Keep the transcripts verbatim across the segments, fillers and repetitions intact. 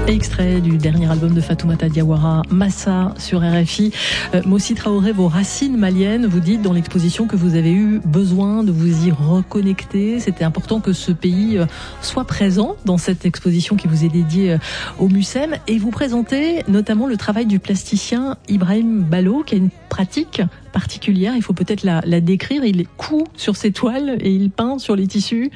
Extrait du dernier album de Fatoumata Diawara, Massa, sur R F I. Euh, Mossi Traoré, vos racines maliennes, vous dites dans l'exposition que vous avez eu besoin de vous y reconnecter. C'était important que ce pays soit présent dans cette exposition qui vous est dédiée au Mucem. Et vous présentez notamment le travail du plasticien Ibrahim Ballo, qui a une pratique particulière. Il faut peut-être la, la décrire. Il coud sur ses toiles et il peint sur les tissus.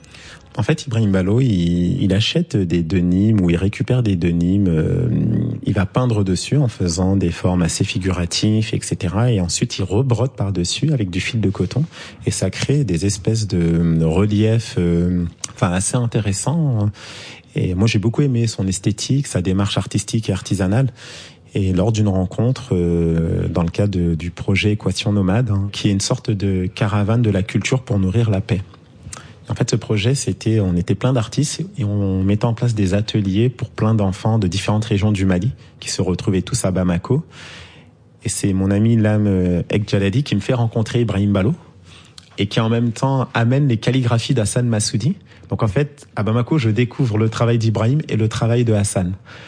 En fait, Ibrahim Ballo, il, il achète des denimes ou il récupère des denimes. Euh, il va peindre dessus en faisant des formes assez figuratives, et cetera. Et ensuite, il rebrotte par-dessus avec du fil de coton. Et ça crée des espèces de reliefs, euh, enfin assez intéressants. Et moi, j'ai beaucoup aimé son esthétique, sa démarche artistique et artisanale. Et lors d'une rencontre, euh, dans le cadre de, du projet Équation Nomade, hein, qui est une sorte de caravane de la culture pour nourrir la paix. En fait, ce projet, c'était, on était plein d'artistes et on mettait en place des ateliers pour plein d'enfants de différentes régions du Mali qui se retrouvaient tous à Bamako. Et c'est mon ami Lam Ek Jaladi qui me fait rencontrer Ibrahim Ballo et qui en même temps amène les calligraphies d'Hassan Massoudi. Donc en fait, à Bamako, je découvre le travail d'Ibrahim et le travail de Hassan.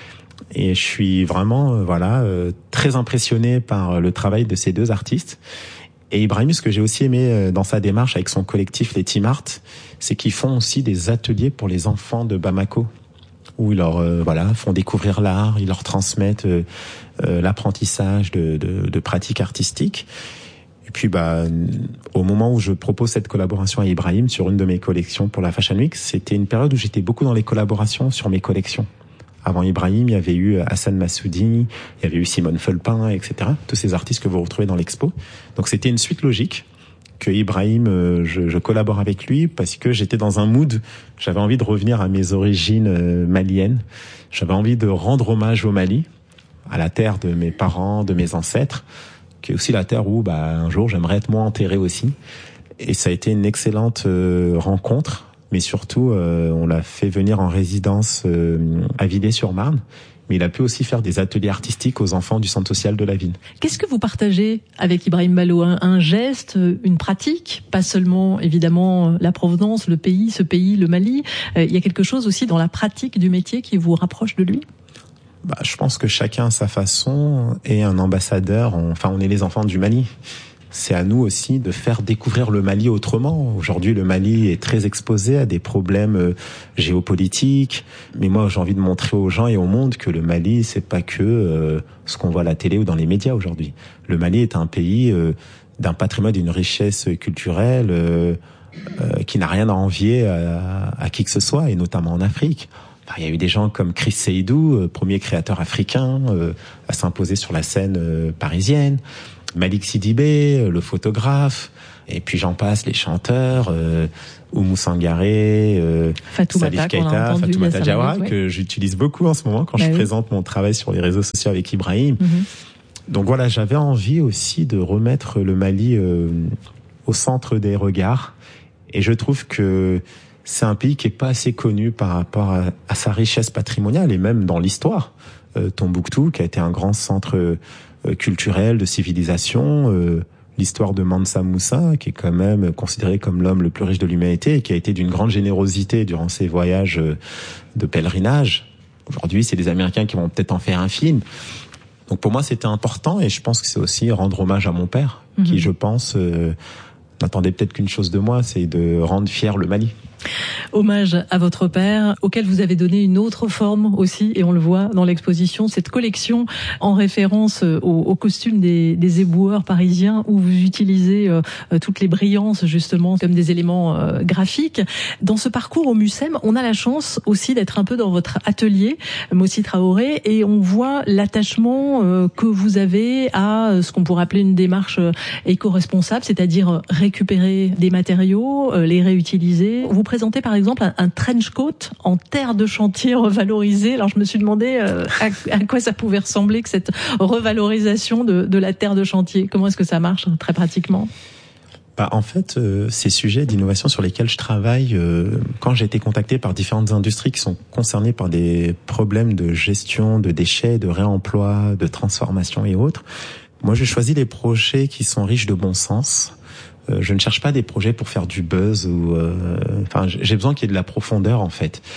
Et je suis vraiment, euh, voilà, euh, très impressionné par le travail de ces deux artistes. Et Ibrahim, ce que j'ai aussi aimé dans sa démarche avec son collectif Les Team Art, c'est qu'ils font aussi des ateliers pour les enfants de Bamako, où ils leur euh, voilà font découvrir l'art, ils leur transmettent euh, euh, l'apprentissage de, de, de pratiques artistiques. Et puis, bah, au moment où je propose cette collaboration à Ibrahim sur une de mes collections pour la Fashion Week, c'était une période où j'étais beaucoup dans les collaborations sur mes collections. Avant Ibrahim, il y avait eu Hassan Massoudi, il y avait eu Simone Felpin, et cetera. Tous ces artistes que vous retrouvez dans l'expo. Donc c'était une suite logique que Ibrahim, euh, je, je collabore avec lui parce que j'étais dans un mood, j'avais envie de revenir à mes origines euh, maliennes. J'avais envie de rendre hommage au Mali, à la terre de mes parents, de mes ancêtres, qui est aussi la terre où bah, un jour j'aimerais être moi enterré aussi. Et ça a été une excellente euh, rencontre. Mais surtout, euh, on l'a fait venir en résidence euh, à Villers-sur-Marne. Mais il a pu aussi faire des ateliers artistiques aux enfants du centre social de la ville. Qu'est-ce que vous partagez avec Ibrahim Ballo ? un, un geste, une pratique, pas seulement évidemment la provenance, le pays, ce pays, le Mali. Euh, il y a quelque chose aussi dans la pratique du métier qui vous rapproche de lui ? Bah, je pense que chacun à sa façon est un ambassadeur. On, enfin, on est les enfants du Mali. C'est à nous aussi de faire découvrir le Mali autrement. Aujourd'hui, le Mali est très exposé à des problèmes géopolitiques. Mais moi, j'ai envie de montrer aux gens et au monde que le Mali, c'est pas que euh, ce qu'on voit à la télé ou dans les médias aujourd'hui. Le Mali est un pays euh, d'un patrimoine, d'une richesse culturelle euh, euh, qui n'a rien à envier à, à qui que ce soit, et notamment en Afrique. Enfin, il y a eu des gens comme Chris Seydou, euh, premier créateur africain, euh, à s'imposer sur la scène euh, parisienne. Malik Sidibé, le photographe, et puis j'en passe, les chanteurs, euh, Oumou Sangaré, euh, Salif Keita, Fatoumata Diawara, ouais. Que j'utilise beaucoup en ce moment quand bah je oui. présente mon travail sur les réseaux sociaux avec Ibrahim. Mm-hmm. Donc voilà, j'avais envie aussi de remettre le Mali euh, au centre des regards, et je trouve que c'est un pays qui est pas assez connu par rapport à, à sa richesse patrimoniale, et même dans l'histoire. Euh, Tombouctou, qui a été un grand centre euh, culturel, de civilisation, euh, l'histoire de Mansa Moussa, qui est quand même considéré comme l'homme le plus riche de l'humanité et qui a été d'une grande générosité durant ses voyages de pèlerinage. Aujourd'hui, c'est les Américains qui vont peut-être en faire un film. Donc pour moi, c'était important, et je pense que c'est aussi rendre hommage à mon père, mmh. qui, je pense, euh, n'attendait peut-être qu'une chose de moi, c'est de rendre fier le Mali. Hommage à votre père, auquel vous avez donné une autre forme aussi, et on le voit dans l'exposition, cette collection en référence au, au costume des, des éboueurs parisiens, où vous utilisez euh, toutes les brillances justement comme des éléments euh, graphiques. Dans ce parcours au Mucem, on a la chance aussi d'être un peu dans votre atelier, Mossi Traoré, et on voit l'attachement euh, que vous avez à ce qu'on pourrait appeler une démarche éco-responsable, c'est-à-dire récupérer des matériaux, euh, les réutiliser. Vous présentez par exemple un, un trench coat en terre de chantier revalorisé. Alors je me suis demandé euh, à, à quoi ça pouvait ressembler que cette revalorisation de, de la terre de chantier. Comment est-ce que ça marche très pratiquement ? Bah, en fait, euh, ces sujets d'innovation sur lesquels je travaille, euh, quand j'ai été contacté par différentes industries qui sont concernées par des problèmes de gestion de déchets, de réemploi, de transformation et autres, moi je choisis les projets qui sont riches de bon sens. Euh, je ne cherche pas des projets pour faire du buzz ou, euh, enfin, j'ai besoin qu'il y ait de la profondeur en fait.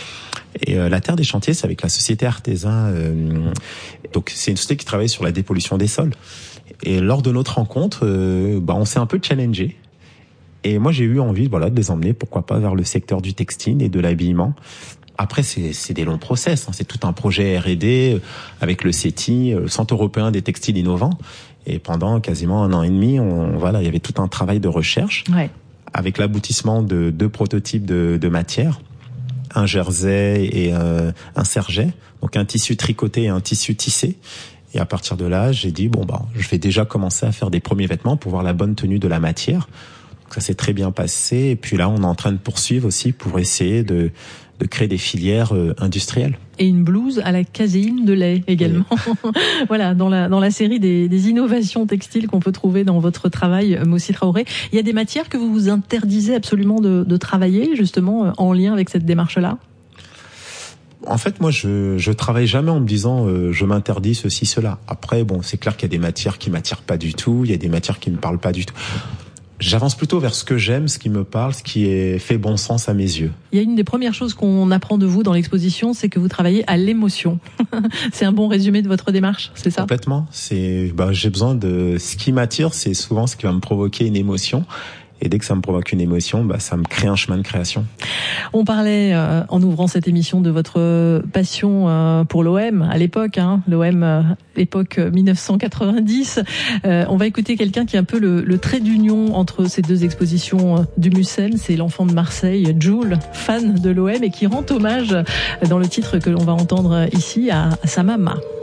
Et euh, la Terre des Chantiers, c'est avec la société Arteza. Euh, donc c'est une société qui travaille sur la dépollution des sols. Et lors de notre rencontre, euh, bah, on s'est un peu challengé. Et moi, j'ai eu envie, voilà, de les emmener, pourquoi pas, vers le secteur du textile et de l'habillement. Après, c'est, c'est des longs process. Hein. C'est tout un projet R et D avec le C E T I, le Centre européen des textiles innovants. Et pendant quasiment un an et demi, on, voilà, il y avait tout un travail de recherche. Ouais. Avec l'aboutissement de deux prototypes de, de matières. Un jersey et un, un serget, donc un tissu tricoté et un tissu tissé. Et à partir de là, j'ai dit bon bah je vais déjà commencer à faire des premiers vêtements pour voir la bonne tenue de la matière. Donc ça s'est très bien passé. Et puis là, on est en train de poursuivre aussi pour essayer de de créer des filières euh, industrielles. Et une blouse à la caséine de lait également. Oui. Voilà, dans la dans la série des, des innovations textiles qu'on peut trouver dans votre travail, Moussi Traoré. Il y a des matières que vous vous interdisez absolument de, de travailler, justement, en lien avec cette démarche-là? En fait, moi, je je travaille jamais en me disant euh, je m'interdis ceci, cela. Après, bon, c'est clair qu'il y a des matières qui m'attirent pas du tout, il y a des matières qui me parlent pas du tout. J'avance plutôt vers ce que j'aime, ce qui me parle, ce qui est fait bon sens à mes yeux. Il y a une des premières choses qu'on apprend de vous dans l'exposition, c'est que vous travaillez à l'émotion. C'est un bon résumé de votre démarche, c'est ça? Complètement. C'est, bah, j'ai besoin de, ce qui m'attire, c'est souvent ce qui va me provoquer une émotion. Et dès que ça me provoque une émotion, bah, ça me crée un chemin de création. On parlait, euh, en ouvrant cette émission, de votre passion euh, pour l'O M à l'époque, hein, l'O M, euh, l'époque dix-neuf cent quatre-vingt-dix. Euh, on va écouter quelqu'un qui est un peu le, le trait d'union entre ces deux expositions euh, du Mucem. C'est l'enfant de Marseille, Jules, fan de l'O M, et qui rend hommage, euh, dans le titre que l'on va entendre ici, à, à sa maman.